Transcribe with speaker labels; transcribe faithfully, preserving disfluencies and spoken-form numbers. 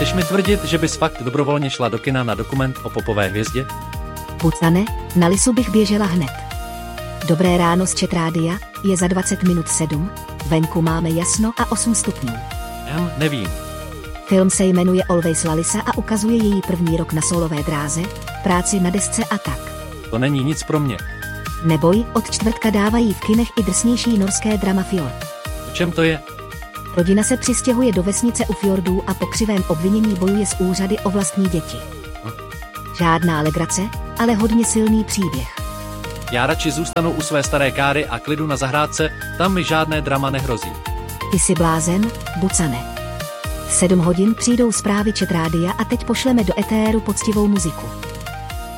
Speaker 1: Chceš mi tvrdit, že bys fakt dobrovolně šla do kina na dokument o popové hvězdě?
Speaker 2: Bucane, na Lisu bych běžela hned. Dobré ráno z Chat Rádia, je za dvacet minut sedm, venku máme jasno a osm stupňů.
Speaker 1: Hm, nevím.
Speaker 2: Film se jmenuje Always Lalisa a ukazuje její první rok na solové dráze, práci na desce a tak.
Speaker 1: To není nic pro mě.
Speaker 2: Neboj, od čtvrtka dávají v kinech i drsnější norské drama Fjord.
Speaker 1: O čem to je?
Speaker 2: Rodina se přistěhuje do vesnice u fjordů a po křivém obvinění bojuje s úřady o vlastní děti.
Speaker 1: Hm.
Speaker 2: Žádná legrace, ale hodně silný příběh.
Speaker 1: Já radši zůstanu u své staré káry a klidu na zahrádce, tam mi žádné drama nehrozí.
Speaker 2: Ty jsi blázen, Bucane. V sedm hodin přijdou zprávy Chat Rádia a teď pošleme do etéru poctivou muziku.